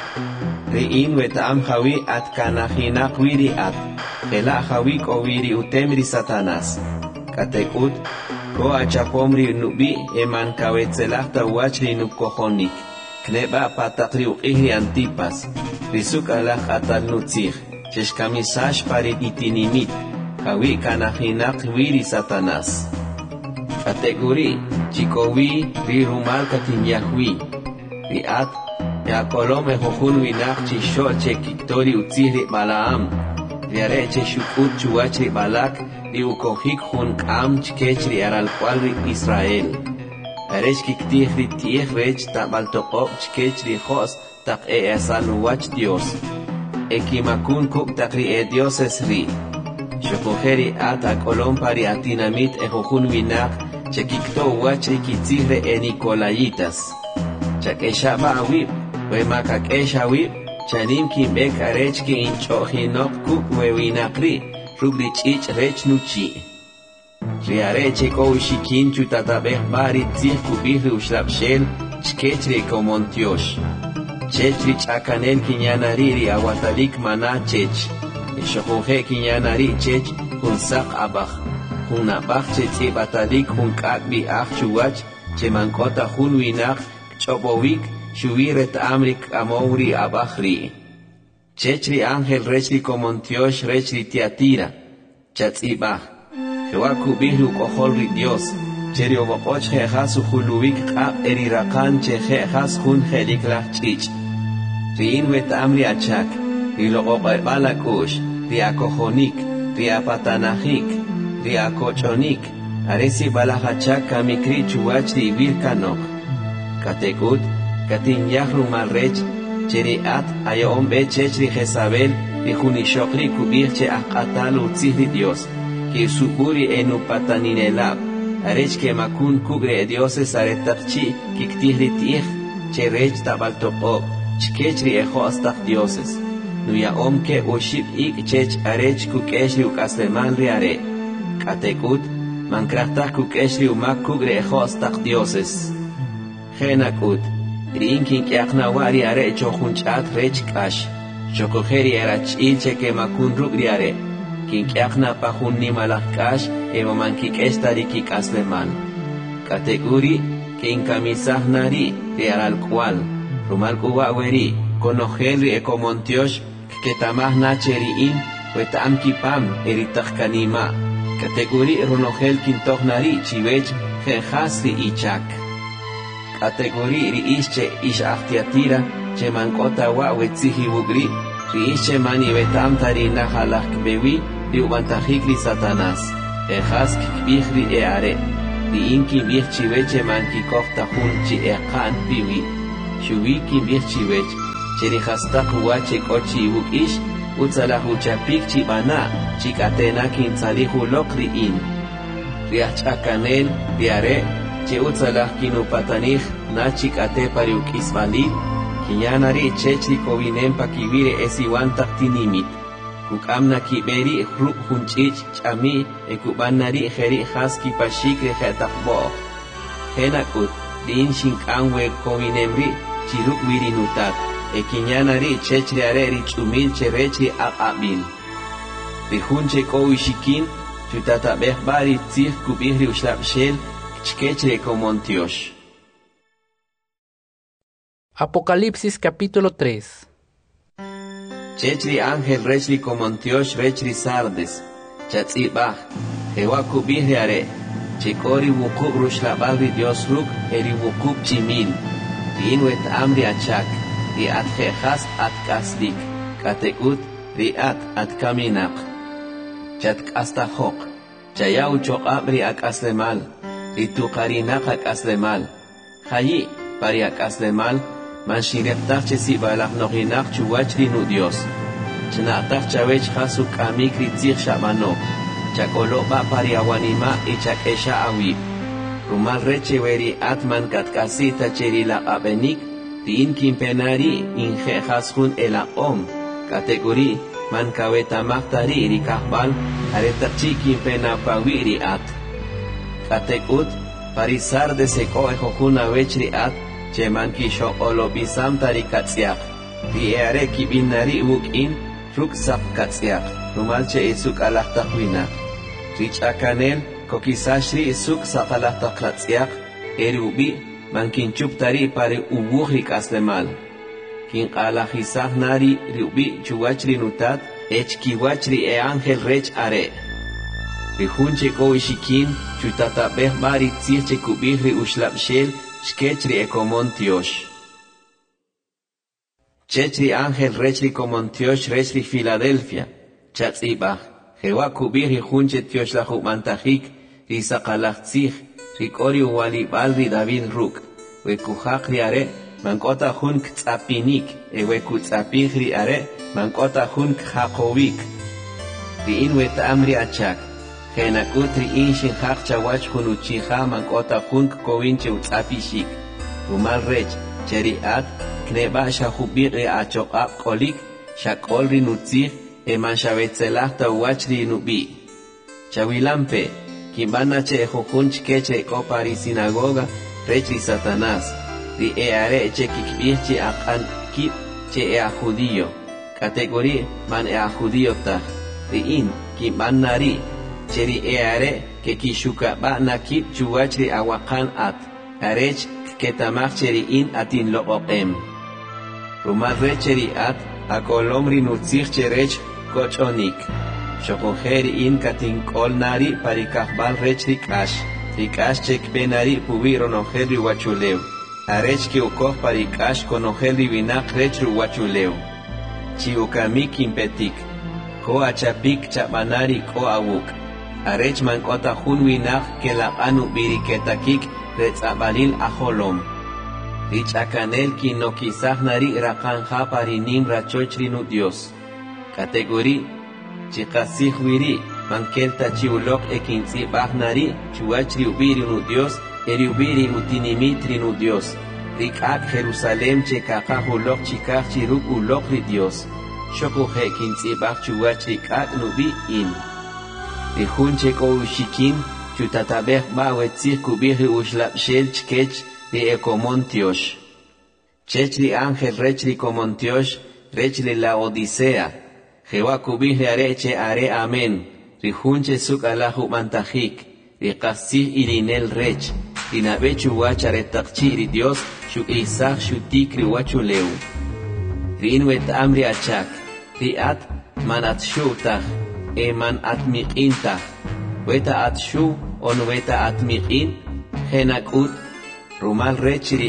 Ri'in wetam hawi at kanahinak wiri at, jela hawi ko wiri utemri Satanás. Katekut, ko achapomri nubi eman kawetzelachta wachri nukohonik. Kneba patakri uqihri antipas, risuk alach atal nutzich, cheshkamisash pari itinimit, hawi kanahinak wiri Satanás. Kategori, chikowi, ri rumal katinyahui, ri at, ya kolome hojun winak chishol che kiktori utzihri balaam, ri areche shukut chuachri balak, ri ukohik hun kam chkechri aral kwalri Israel. Arech kiktihri tieh rech tabaltokop chkechri hos tak esaluwach Dios. Ekimakun kuk takri dioses ri. Shokojeri at akolom pari atinamit ehojun winak, Chekikto wachri kitzihre enikolayitas. Chakeshaba awib, wemakakesha wib, chanim kimbek arechki inchohinok kuk wewinakri, rubri chich rech nuchi. Riareche ko ushikin chutatabeh bari tzih kubihri ushlapshel, chkechri komontiosh. Chechri chakanel kinyanariri awatalik mana chech. Shokoje kinyanari chech, hunsak abach. Una bach che batalik un kakbi ach chuach che mankota hun winak chobowik shuviret amrik amouri abachri chechri ángel rechri komontiosh rechri Tiatira chatzibach jewaku bihru koholri Dios cheri obopoch jejas uhuluwik kab erirakan che jejas hun jeliklach chich riin wet amri achak riloqoqebalakush riakojonik riapatanajik Riakochonik, aresi balahachak kamikri chuachri virkanok. Katekut, katin yahru malrech, cheri at ayom be chechri Jezabel, rijunishokri kubirche akatal utzihri Dios, ki suburi enu pataninelab, arech ke makun kugre dioses aretakchi, kiktihri tich, cherech tabaltokop, chkechri ejo astach dioses. Nuya omke uship ik chech arech kukeshri ukasleman riare. Katekut, mankrachtak kukeshri umak kugre ejostak dioses. Genakut, rinkin kiaknawari are chochunchat rech kash. Chokojeri erach ilche ke makun rugriare. Kin kiakna pahun nimalach kash, evo mankikestari kikasleman. Kateguri, kin kamisah nari, riaral cual. Rumal kuwaweri, konojelri ekomontiosh, ketamah nacheriin, wetam kipam, eritach kanima. Kategori ronogel kintohnari chivech jenjasri ichak. Kategori ri ische ish achtiatira che mankota wa wetzihi bugri ri ische mani betam tari nahalak bewi riubantajik ri Satanás, ejas kikbih ri eare, ri inki bih chiveche man kikofta hun chi eqan piwi, shuwi kimbih chivech, cheri hasta kuwache kochi ukish, utsalahu chapik chibana, chikatena kintzalihu lokri in. Riachakanel, riare, che utsalah kinupatanich, na chikate pariuk isvalid, kinyanari chechri kovinem pakivire esiwantak tinimit. Kukamna kiberi hruk hunchich chami, ekubanari heri haski pashik rehetakbo. Henakut, din shinkanwe kovinemri, chiruk wirinutat, ekinyanari chechri areri chumil cherechri aqabil. Rihunche kowishikin, chutatabeh bari tzih kubihri ushlapshel, chkechre komontiosh. Apocalipsis capítulo 3. Chechri ángel rechri komontiosh rechri sardes, chatzibah, jewa kubihri are, chekori wukub rushlabal Dios ruk, eri wukub chimil, riinwet amri achak, riat jejas at kasdik, katekut, riat at kaminak. Chatk hasta hok, chayau chokab riak aslemal, ritukarinak ak aslemal, hayi, pariak aslemal, man shireptach chesi balak noginak chuwach rinu Dios. Chnatach chawech hasuk amik ritzich shabano, chakolo ba pariawanima y chakesha awib. Rumal reche weri atman katkasita cheri la abenik, tin kimpenari inje hasun ela om, kategori man kaweta maktari rikahbal, aretachi kimpena pawiri at. Katekut, parisar de seko ejokuna wechri at, Cheman kisho olo bisam tari katsiak, riere kibinari ukin, ruksak katsiak, rumalche isuk alahtakwina. Rich akanel, kokisashri isuk sakalahtaklatsiak, erubi, mankinchup tari pare ubuhrik aslemal. Kin alahisah nari riubi chuwachri nutat, kiwachri e angel rech are. Rihunche koishikin, chutatabeh bari tzirche kubihri ushlapshel, Chkechri ekomontiosh. Chechri ángel rechri komontiosh rechri Filadelfia. Chatzibah. Jewa kubiri junche tiosh la humantajik. Risakalachtzich. Rikori walibal ri David ruk. Wekuhakri are. Mankota hun ktzapinik. Wekutzapihri are. Mankota hun khakovik. Riin wet amri achak. Genakutri inshin hakcha wach hunuchiha mankota hunk kovinche utzapishik. Rumal rech, cheriat, kneba shahubiri achokap kolik, shakolri nutzih, eman shavetzelahta wachri nubi. Chawilampe, kimbana che jujunch keche kopari sinagoga, rechri Satanás, ri eare che kikbirchi akan kip, che ea judío. Categorí man ea judío tah, ri in, kimbannari, Cheri eare que kishuka ba nakip chuwachri awakan at arech ketamach cheri in atin lo opem. Rumal recheri at akolomri nutzich cherech kochonik. Shokoheri in katin kol nari parikahbal rechri kash. Rikash chek benari pubiro noheri wachuleu. Arech ki ukoh parikash konoheri vinak rechru wachuleu. Chiukamik impetik. Ko achapik chabanari ko awuk. Arech mankota hunwinak ke la anu biriketakik retzabalil aholom. Rich akanel ki no kisah nari rakanja parinim rachochri nu Dios. Kategori chikasih wiri mankelta chiulok ekinzi bahnari chuachri ubiri nu Dios eri ubiri utinimitri nu Dios. Rikak Jerusalem chekaka hulok chikak chiruk ulok ri Dios. Shokuhe kinzi bah chuachri kak nubi in. Rihunche koushikin, chutatabeh bawetzih kubihri ushlapshel chkech ri ekomontiosh. Chechri ángel rechri komontiosh, rechri la odisea. Jewa kubihri areche are amen. Rihunche suk alahu mantajik. Rikasih irinel rech. Rinabechu wacharetakchi ri Dios, shu isach shutik ri wachuleu. Rinwet amri achak. Riat manat shutach. Eman atmiqintah, weta atshu on weta atmiqin, henakut, rumal rechri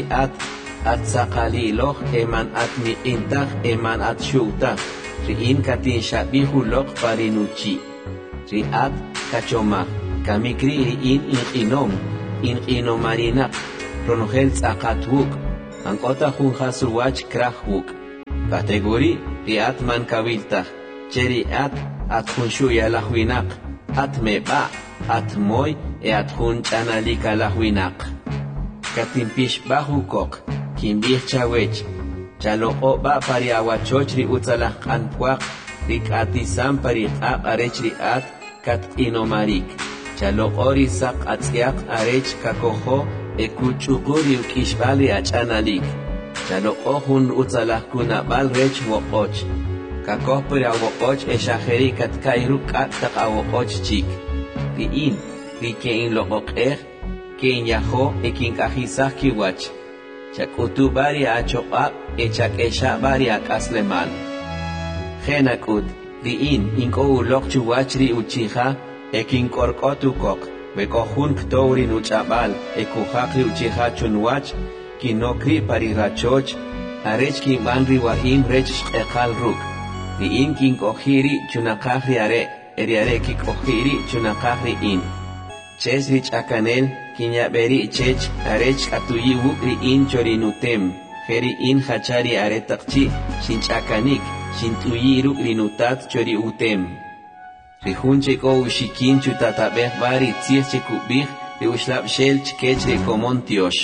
atsakaliloh eman atmiqintah eman atshutah, riin katin shabihu lok parinuchi. riat kachoma kamikri in inomarinaq ronogel tzaqatwuk ankota junjasurwach krahwuk kategori riat man kavilta cheriat at junshu yalahwinaq at meba at moy e at jun chanalika lahwinaq katimpish bahukok kimbih chawech chaloqo ba pariawachoch ri utsalah qanpuaq rik'atisam pariq'aq arech ri'at kat inomarik chaloqo ri saq atz'iaq arech kakojo ekuch'uqu ri uk'ishb'al ri ach'analik chaloqo jun utsalah kunab'al rech woq'och kakoj pariawoq'och exajeri katka'y ruk' k'ak' taq awoq'och chik ri'in ri ke'in loq'oq'ej ke'in yajo ekink'ajisaj kiwach chak'utu bari achoq'ab echak'exa bari ak'aslemal jenak'ut ri'in ink'o uloq chuwach ri uchija ekink'ork'ot ukoq bek'ojun ktow ri nuch'ab'al ekujaq ri uchija chunwach kinok ri parirachoch arech kinb'an ri wa'im rech xq'eqal ruk' ri'in kink'oji ri chunaqaj ri are' eri are' kik'oji ri chunaqaj ri'in ches ri ch'akanel kinyab'eri chech arech k'atuyi wuk' ri'in chorinutem jeri'in jachari are taqchi xinch'akanik xint'uyi ruk' rinutat chori utem rijun chek'o uxikin chutatab'ej bari tzij chekub'ij ri uxlab'xel chkech ri komon tiox.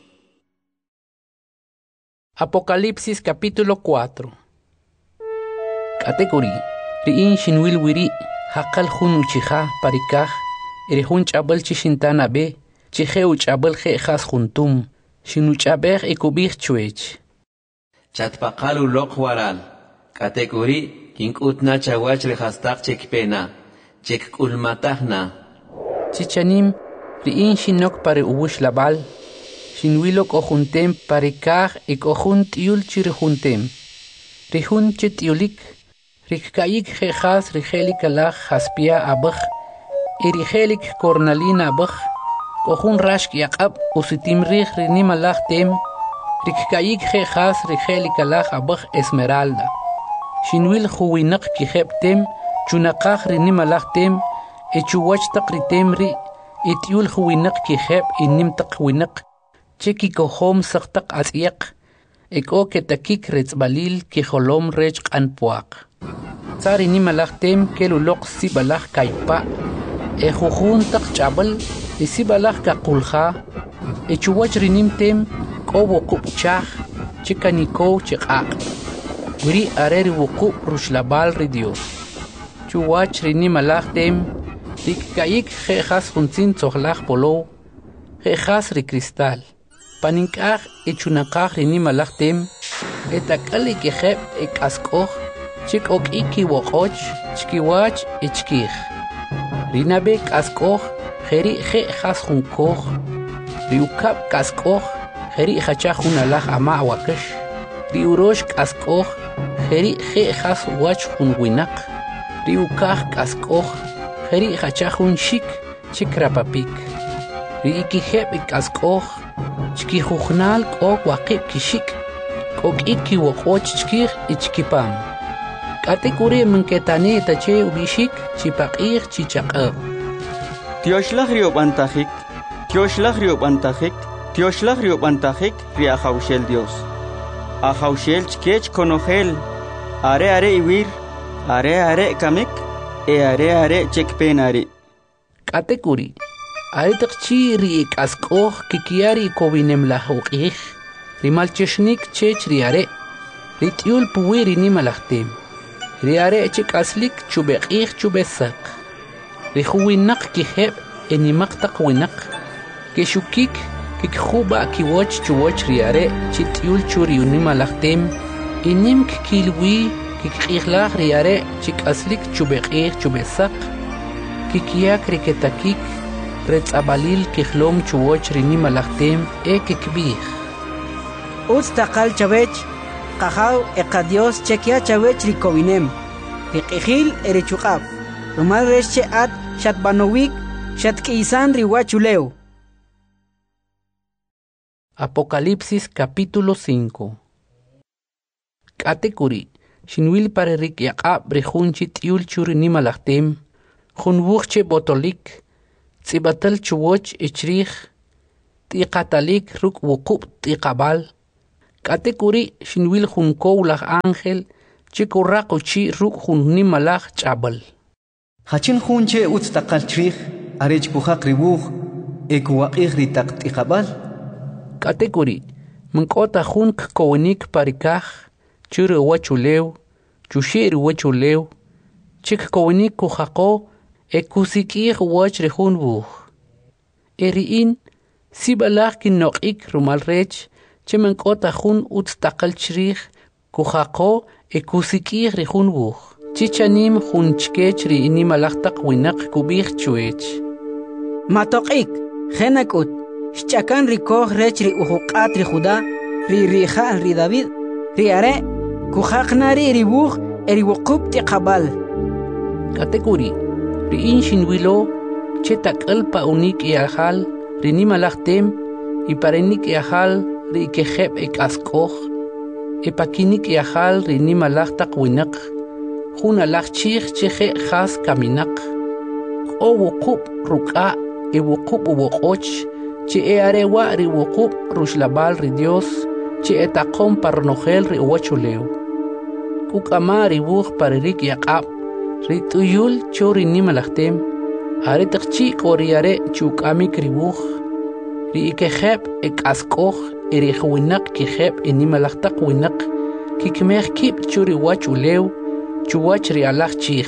Apocalipsis capítulo 4. Categoría ri'in xinwil wiri haqal jun uchija parikaj rijun ch'ab'al chixintana be chije uch'ab'al je'jas juntum xinuch'ab'ej ekub'ij chwech chatpaqal uloq waral categori kink'utna chawach rejastaq chekpena chek'ulmatajna chichanim ri'in xinok pare uwux labal xinwilok ojuntem parikaj ekojun t'yul chirijuntem rijun chit'yulik rikka'yik je'jas rijelik alaj jaspia ab'aj erijelik cornalina ab'aj kojun raxk yaq'ab' usitim rij rinimalaj tem rikka'yik je'jas rijelik alaj ab'aj esmeralda xinwil juwinaq kijeb' tem chunaqaj rinimalaj tem echuwach taq ritem ri et'yul juwinaq kijeb' inim taq winaq chekikojom saq taq atz'yaq ek'o ketakik retz'balil kijolom rech q'anpuaq tzar rinimalaj tem keluloq sibalaj kaypa' ejujun taq ch'ab'al isibalaj kaqulja echuwach rinim tem k'o woqub' chaj chikanikow chiq'aq wiri are ri wuqub' ruxlab'al ri Dios chuwach rinimalaj tem rikka'yik je'jas juntzin tzojlaj polow je'jas ri cristal panink'aj echunaqaj rinimalaj tem etak'al ikejeb' ek'ask'oj chik'ok'ik kiwoq'och chkiwach echkij rinab'e k'ask'oj jeri' je'jas junkoj ri ukab' k'ask'oj jeri' jachaj jun alaj ama' wakax ri urox k'ask'oj jeri' je'jas wach jun winaq ri ukaj k'ask'oj jeri' jachaj jun xik chikrapapik ri ikijeb' k'ask'oj chkijujnal k'o waqib' kixik k'ok'ik kiwoq'och chkij ichkipam k'atikuri minketani tache ubixik chipaq'ij chichaq'ab' Tioxlaj riob'antajik Tioxlaj riob'antajik Tioxlaj riob'antajik ri ajawxel Dios ajawxel chkech konojel are iwir are kamik are chekpenari k'atikuri ari taqchi ri k'ask'oj kikiyari kobinem laj uq'ij ri malchexnik chech ri are ri t'yul puwi ri nimalaj tem ri are chik'aslik chubeq'ij chubesaq ri juwinaq kijeb' enimaq taq winaq kexukik kikjuba' kiwoch chuwoch ri are chit'yul chu ri nimalaj tem inim kikilwi kikq'ijlaj ri are chik'aslik chubeq'ij chubesaq kikiyak ri ketakik retz'abalil kijlom chuwoch ri nimalaj tem kikb'ij utz taqal chawech qajaw eqa Dios chekia chawech ri kowinem ri q'ijil erichuq'ab' rumal rex che'at xatbanowik xatk'isan ri wachulew. Apocalipsis capítulo 5. K'atikuri xinwil pare rik yaq'ab' ri jun chit'yul chu ri nimalaj tem Junwuche botolik, Tsibatel chuwoch ichrich, Tiqatalik ruk wukub tiqabal, Katekuri shinwil junkou lach angel, Chikurrakuchi ruk junnimalach chabal. Hachin junche utstakal trich, arech kuhak ribuch, ekuwakich ritak tiqabal. Katekuri, Mnkota junk kowenik parikach, Chure wachulew, Chushir wachulew, Chik kowenik kuhako, Ekusikich wach rejunbuch. Eriin, Sibalach kinokik rumalrech, Chemenkota jun utstakal trich, Kuhako, Ekusikich rejunbuch. Chichanim jun chkech ri inimalachtak winak kubich chuech. Matokik, Genakut, Shchakan rikoh rech ri uhukat ri Judá, ri Rija ri David, ri Are, Kuhaknari ribuch, eriwukub tiqabal. Katekuri, ri inshinwilo, chetak alpa unik iahal, ri nimalachtem, iparenik iahal, ri kejeb ek askoch, epakinik iahal, ri nimalachtak winak, jun alach chich cheje khas kaminak, o wukub ruka, e wukub uwokoch, che e arewa ri wukub rushlabal ri Dios, che etakom parnogel ri uwachuleu. Kukama ri buch paririk yaqab, ri tuyul chori nimalachtem, are takchi koriare chukamik ri buch, ri ikejeb ek askoch, eri khwinak kejeb nimalachtak winak, kikmech kip chori wachuleu, chuwach ri alach chich.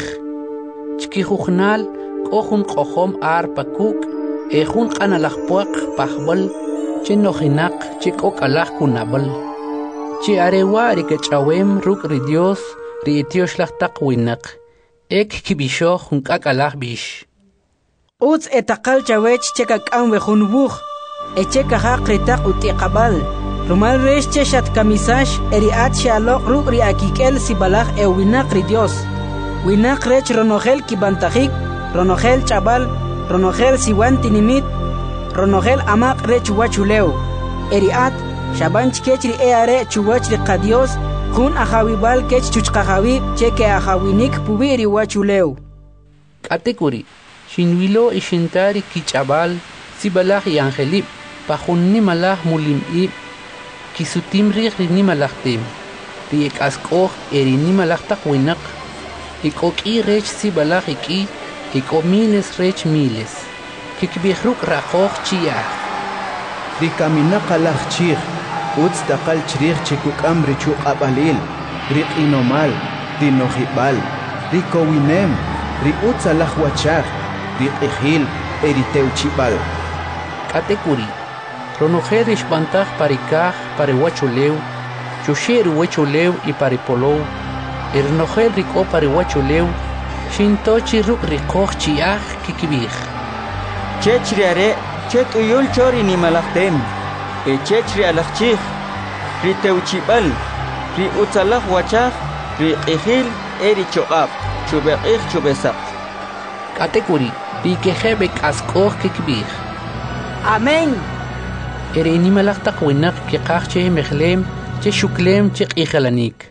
Chkijugnal, kohun kohom ar pakuk, ejun kanalachpuak pahbal, chenojinak, chikok alach kunabal. Chi arewa ri kechawem ruk ri Dios, ri etioslachtak winak, ek kibisho junkak alach bish. Uts etakal chawech chekak anwe junbuch, echeka haqritak utiqabal. Rumal resh cheshat kamisash eriat shalok ruk ri akikel sibalach winak ri Dios. Winak rech ronogel kibantajik, ronogel chabal, ronogel siwantinimit, ronogel amak rech wachuleu. Eriat shabanch kech ri eare chuwach ri qadios, jun ajawibal kech chuchqajawi cheke ajawinik pubiri wachuleu. Katekuri, shinwilo ishintari kichabal, sibalach y angelip, pajunni malach mulimib, kisutim rig ri nimalachtim, ri ek askoch eri nimalachtak winak, Ikoki rech sibalach iki, iko miles rech miles. Kikbihruk rakoch chiach. Ri kaminak alach chich, uts takal chrich chikuk amri chuk abalil, ri inomal, ri nojibal, ri kowinem, ri uts alach wachach, ri ejil, eriteu chibal. Katekuri, ronojer ishbantach parikach, parewachuleu, chusher wachuleu y paripolou, Ernogel rico pariwachuleu, shintochi ruk rikoch chiach kikibich. Chechri are, chet uyul chori ni malachtem, chechri alachchich, ri teuchibal, ri utzalach wachach, ri ejil eri choab, chubeich chubesap. Katekuri, ri kejebek askoch kikibich. Amén. Eri ni malachtak winak kikach che mechlem, che shuklem che ijalanik.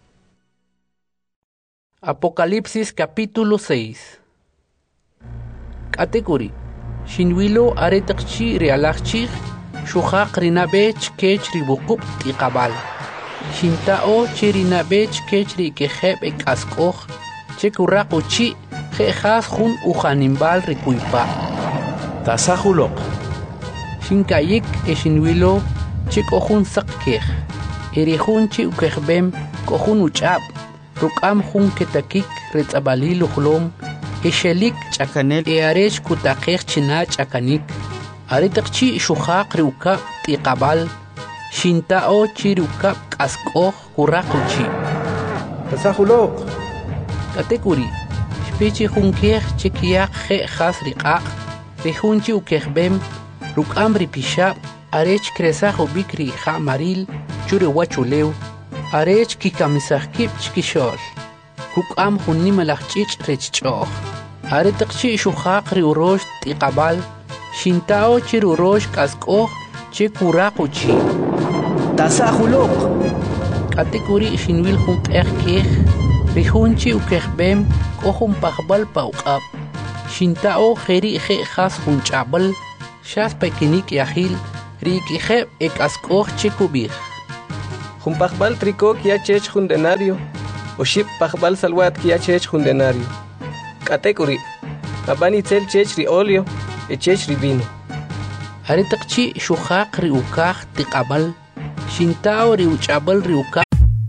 Apocalipsis capítulo 6. Katekuri, shinwilo aretakchi realachchi, shuhaq rinabech kech ribukub tiqabal. Shintao chirinabech kech rikejeb ek askoch, chekurakuchi, jejas jun uhanimbal rikuipa. Tasahulok. Shinkayik e shinwilo, chikohun sakkej, erihun chi ukejbem, kohun uchab. Rukam jun ketakik retzabalil uhlom, eshelik chakanel earech kutakech china chakanik, aretakchi shuhaq riuka tiqabal, shintao chiruka kaskoh kurakuchi. Tasahulok. Katekuri, shpechi jun kej chekiak je has riqaq, rihunchi ukejbem, rukam ripisha, arech kresaj ubikri ha maril, chure wachuleu, Arech kikamisahkib chkishol. Kukam hunni malachchich rechchoch. Are takchi shuhaq ri urosh tiqabal. Shintao chir urosh kaskoch che kurakuchi. Tasahulok. Katekuri shinwil hun kej, rihunchi ukejbem kohun pahbal pauqab. Shintao jeri je has hunchabal, shas pekinik yahil, rikije ek askoch chikubir. Jumpajbal trico kia chech jundenario, o ship pajbal salwat kia chech jundenario. Katekuri, abani tel chech ri olio, e chech ri vino. Aretakchi shuhaq riukaj tikabal, shintao riuchabal riukaj.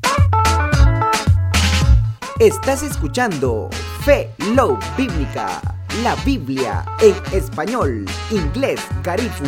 Estás escuchando Fe Love Bíblica, la Biblia en español, inglés, garífuna.